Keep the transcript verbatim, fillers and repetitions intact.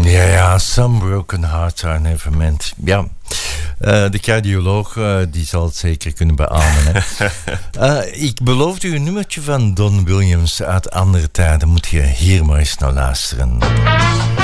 Ja, ja, some broken hearts are never meant. Ja, uh, de cardioloog uh, die zal het zeker kunnen beamen. Hè. uh, ik beloofde u een nummertje van Don Williams uit andere tijden. Moet je hier maar eens naar luisteren.